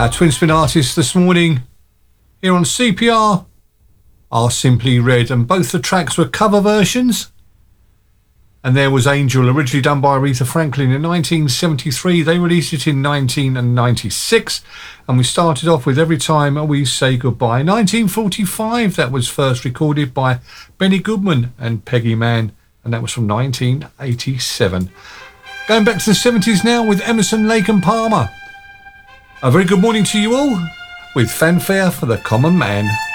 Our twin spin artists this morning here on CPR are Simply Red, and both the tracks were cover versions. And there was Angel, originally done by Aretha Franklin in 1973. They released it in 1996. And we started off with Every Time We Say Goodbye. 1945, that was first recorded by Benny Goodman and Peggy Mann. And that was from 1987. Going back to the 70s now with Emerson, Lake and Palmer. A very good morning to you all with Fanfare for the Common Man.